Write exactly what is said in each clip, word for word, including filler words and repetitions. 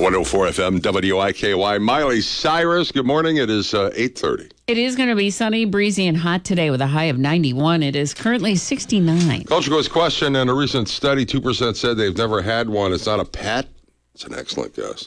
one oh four F M W I K Y. Miley Cyrus, good morning. It is uh, eight thirty. It is going to be sunny, breezy, and hot today with a high of ninety-one. It is currently sixty-nine. Culture Quiz question. In a recent study, two percent said they've never had one. It's not a pet. It's an excellent guess.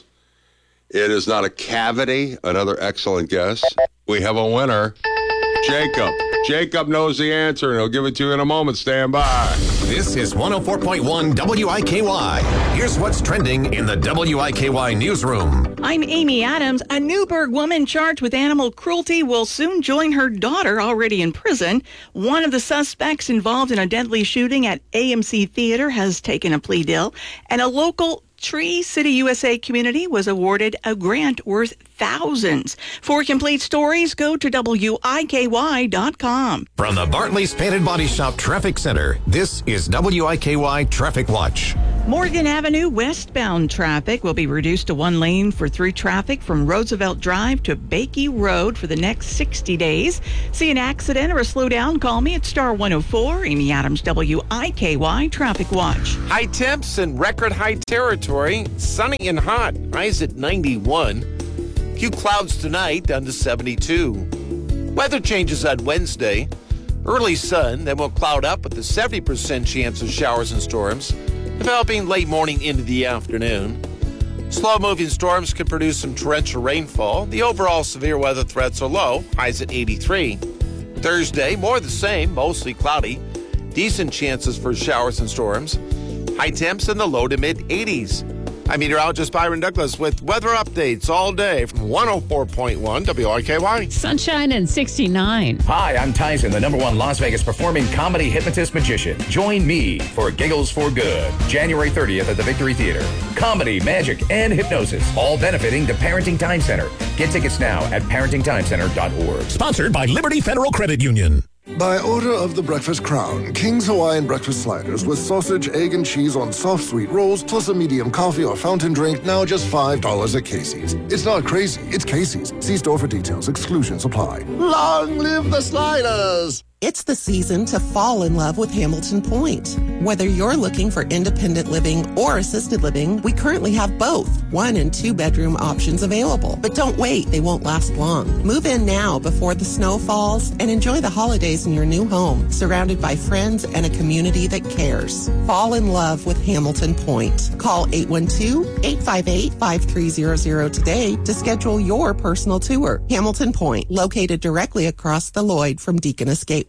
It is not a cavity. Another excellent guess. We have a winner. Jacob. Jacob knows the answer, and he'll give it to you in a moment. Stand by. This is one oh four point one W I K Y. Here's what's trending in the W I K Y newsroom. I'm Amy Adams. A Newburgh woman charged with animal cruelty will soon join her daughter, already in prison. One of the suspects involved in a deadly shooting at A M C Theater has taken a plea deal, and a local Tree City U S A community was awarded a grant worth thousands. For complete stories, go to W I K Y dot com. From the Bartley's Painted Body Shop Traffic Center, this is W I K Y Traffic Watch. Morgan Avenue westbound traffic will be reduced to one lane for through traffic from Roosevelt Drive to Bakey Road for the next sixty days. See an accident or a slowdown? Call me at Star one oh four. Amy Adams, W I K Y Traffic Watch. High temps and record high territory. Sunny and hot. Highs at ninety-one. Few clouds tonight, down to seventy-two. Weather changes on Wednesday. Early sun, then we'll cloud up with a seventy percent chance of showers and storms, developing late morning into the afternoon. Slow-moving storms can produce some torrential rainfall. The overall severe weather threats are low. Highs at eighty-three. Thursday, more the same, mostly cloudy. Decent chances for showers and storms. High temps in the low to mid-eighties. I'm meteorologist Byron Douglas with weather updates all day from one oh four point one W I K Y. Sunshine and sixty-nine. Hi, I'm Tyson, the number one Las Vegas performing comedy hypnotist magician. Join me for Giggles for Good, January thirtieth at the Victory Theater. Comedy, magic, and hypnosis, all benefiting the Parenting Time Center. Get tickets now at parenting time center dot org. Sponsored by Liberty Federal Credit Union. By order of the Breakfast Crown, King's Hawaiian breakfast sliders with sausage, egg, and cheese on soft, sweet rolls, plus a medium coffee or fountain drink, now just five dollars at Casey's. It's not crazy, it's Casey's. See store for details. Exclusions apply. Long live the sliders! It's the season to fall in love with Hamilton Point. Whether you're looking for independent living or assisted living, we currently have both one and two bedroom options available. But don't wait, they won't last long. Move in now before the snow falls and enjoy the holidays in your new home, surrounded by friends and a community that cares. Fall in love with Hamilton Point. Call eight one two, eight five eight, five three zero zero today to schedule your personal tour. Hamilton Point, located directly across the Lloyd from Deaconess Gateway.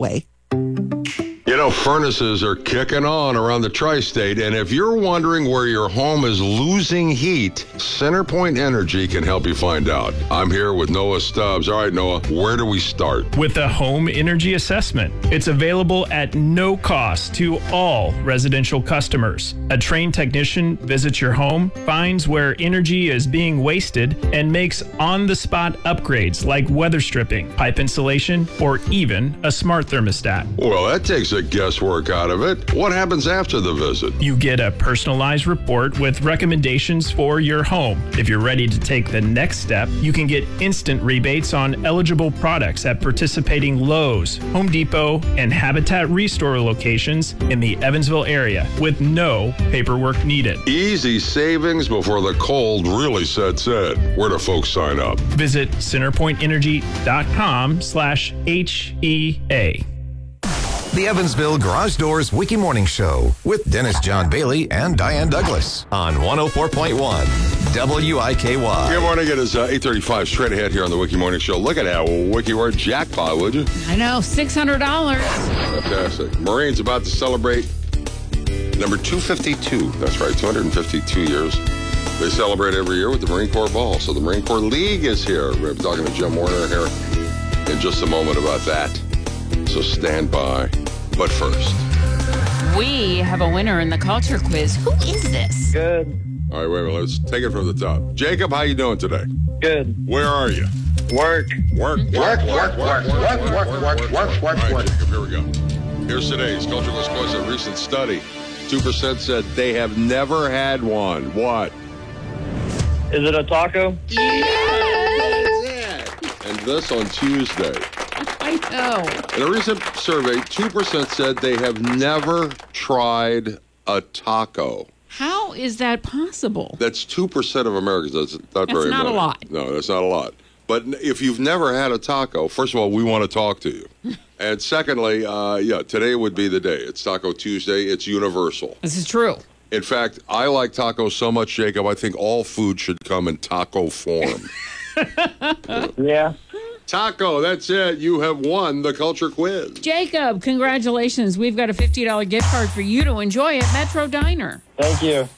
You know, furnaces are kicking on around the tri-state, and if you're wondering where your home is losing heat, CenterPoint Energy can help you find out. I'm here with Noah Stubbs. All right, Noah, where do we start? With a home energy assessment. It's available at no cost to all residential customers. A trained technician visits your home, finds where energy is being wasted, and makes on-the-spot upgrades like weather stripping, pipe insulation, or even a smart thermostat. Well, that takes a guesswork out of it. What happens after the visit? You get a personalized report with recommendations for your home. If you're ready to take the next step, you can get instant rebates on eligible products at participating Lowe's, Home Depot, and Habitat Restore locations in the Evansville area with no paperwork needed. Easy savings before the cold really sets in. Where do folks sign up? Visit centerpointenergy.com slash H-E-A. The Evansville Garage Doors Wiki Morning Show with Dennis John Bailey and Diane Douglas on one oh four point one W I K Y. Good morning. It is uh, eight thirty-five straight ahead here on the Wiki Morning Show. Look at that Wiki Word jackpot, would you? I know, six hundred dollars. Fantastic. Marine's about to celebrate number two fifty-two. That's right, two hundred fifty-two years. They celebrate every year with the Marine Corps Ball. So the Marine Corps League is here. We're talking to Jim Warner here in just a moment about that. So stand by. But first, we have a winner in the culture quiz. Who is this? Good. All right, wait a minute. Let's take it from the top. Jacob, how you doing today? Good. Where are you? Work. Work. Work, work, work, work, work, work, work, work, All right, work. Jacob, here we go. Here's today's culture quiz question. A recent study. two percent said they have never had one. What? Is it a taco? Yes! And this on Tuesday. I know. In a recent survey, two percent said they have never tried a taco. How is that possible? That's two percent of Americans. That's not That's very not many. a lot. No, that's not a lot. But if you've never had a taco, first of all, we want to talk to you. And secondly, uh, yeah, today would be the day. It's Taco Tuesday. It's universal. This is true. In fact, I like tacos so much, Jacob, I think all food should come in taco form. Yeah. Taco, that's it. You have won the culture quiz. Jacob, congratulations. We've got a fifty dollars gift card for you to enjoy at Metro Diner. Thank you.